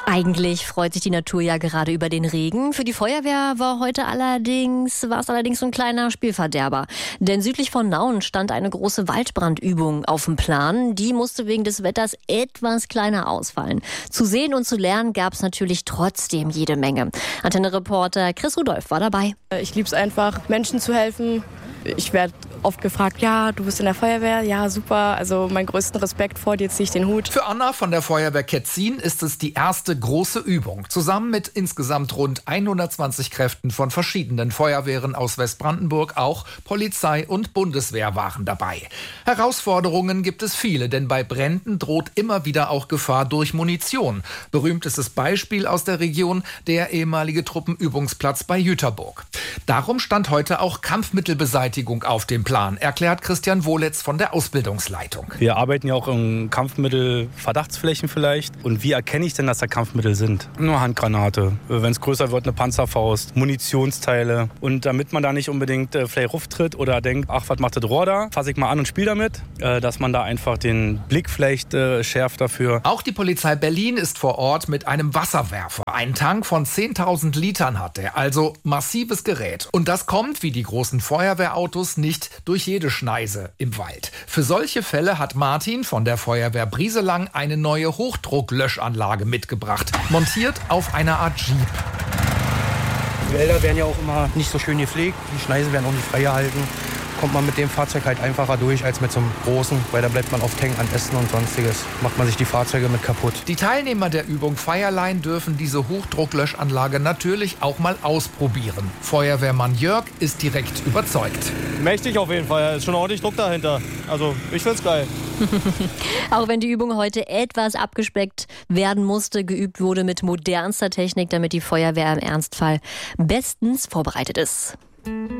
Eigentlich freut sich die Natur ja gerade über den Regen. Für die Feuerwehr war es allerdings so ein kleiner Spielverderber. Denn südlich von Nauen stand eine große Waldbrandübung auf dem Plan. Die musste wegen des Wetters etwas kleiner ausfallen. Zu sehen und zu lernen gab es natürlich trotzdem jede Menge. Antenne-Reporter Chris Rudolph war dabei. Ich liebe es einfach, Menschen zu helfen. Ich werde oft gefragt, ja, du bist in der Feuerwehr, ja, super. Also meinen größten Respekt vor dir, ziehe ich den Hut. Für Anna von der Feuerwehr Ketzin ist es die erste große Übung. Zusammen mit insgesamt rund 120 Kräften von verschiedenen Feuerwehren aus Westbrandenburg, auch Polizei und Bundeswehr waren dabei. Herausforderungen gibt es viele, denn bei Bränden droht immer wieder auch Gefahr durch Munition. Berühmtestes Beispiel aus der Region, der ehemalige Truppenübungsplatz bei Jüterburg. Darum stand heute auch Kampfmittelbeseitigung auf dem Plan, erklärt Christian Wohlitz von der Ausbildungsleitung. Wir arbeiten ja auch in Kampfmittel-Verdachtsflächen vielleicht. Und wie erkenne ich denn, dass da Kampfmittel sind? Nur Handgranate, wenn es größer wird, eine Panzerfaust, Munitionsteile. Und damit man da nicht unbedingt vielleicht rufftritt oder denkt, ach, was macht das Rohr da? Fasse ich mal an und spiele damit, dass man da einfach den Blick vielleicht schärft dafür. Auch die Polizei Berlin ist vor Ort mit einem Wasserwerfer. Ein Tank von 10.000 Litern hat er, also massives Gerät. Und das kommt, wie die großen Feuerwehrautos, nicht durch jede Schneise im Wald. Für solche Fälle hat Martin von der Feuerwehr Brieselang eine neue Hochdrucklöschanlage mitgebracht, montiert auf einer Art Jeep. Die Wälder werden ja auch immer nicht so schön gepflegt, die Schneisen werden auch nicht freigehalten. Kommt man mit dem Fahrzeug halt einfacher durch als mit so einem großen, weil da bleibt man oft hängen an Essen und sonstiges. Macht man sich die Fahrzeuge mit kaputt. Die Teilnehmer der Übung Feierlein dürfen diese Hochdrucklöschanlage natürlich auch mal ausprobieren. Feuerwehrmann Jörg ist direkt überzeugt. Mächtig auf jeden Fall, ist schon ordentlich Druck dahinter. Also ich find's geil. Auch wenn die Übung heute etwas abgespeckt werden musste, geübt wurde mit modernster Technik, damit die Feuerwehr im Ernstfall bestens vorbereitet ist.